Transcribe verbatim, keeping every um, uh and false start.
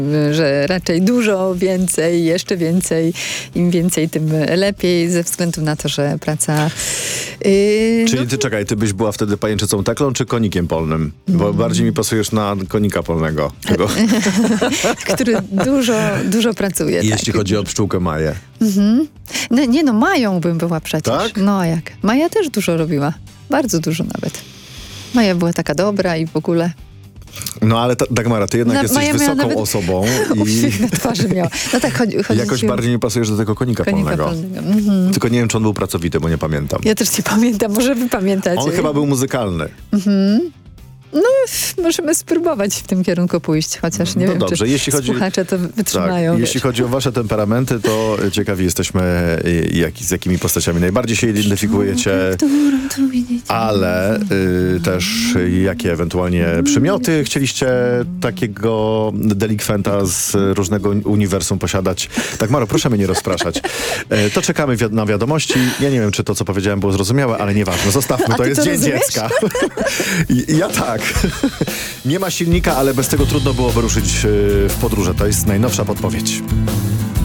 że raczej dużo, więcej, jeszcze więcej. Im więcej, tym lepiej, ze względu na to, że praca... Yy, Czyli no, ty, czekaj, ty byś była wtedy pajęczycą teklą czy konikiem polnym? Bo mm. bardziej mi pasujesz na konika polnego. Tego. który dużo, dużo pracuje. Jeśli tak. chodzi o pszczółkę Maję. Mhm. No, nie no, Mają bym była przecież. Tak? No a jak? Maja też dużo robiła. Bardzo dużo nawet. Maja była taka dobra i w ogóle... No ale ta, Dagmara, ty jednak No, jesteś Maja miała wysoką nawet osobą i uśmiech na twarzy miała. No tak, chodzi, chodzi jakoś ci o bardziej nie pasujesz do tego konika, konika polnego. polnego. Mhm. Tylko nie wiem, czy on był pracowity, bo nie pamiętam. Ja też nie pamiętam, może wy pamiętacie. On chyba był muzykalny. Mhm. No, możemy spróbować w tym kierunku pójść, chociaż nie No wiem, dobrze, czy jeśli chodzi- słuchacze to wytrzymają. Tak, wiesz. jeśli chodzi o wasze temperamenty, to ciekawi jesteśmy, jak, z jakimi postaciami najbardziej się identyfikujecie, ale y, też jakie ewentualnie przymioty chcieliście takiego delikwenta z różnego uniwersum posiadać. Tak, Maro, proszę mnie nie rozpraszać. Y, to czekamy wi- na wiadomości. Ja nie wiem, czy to, co powiedziałem, było zrozumiałe, ale nieważne. Zostawmy, A to ty jest to Dzień rozumiesz? Dziecka. I, ja tak. Nie ma silnika, ale bez tego trudno byłoby ruszyć y, w podróże. To jest najnowsza podpowiedź.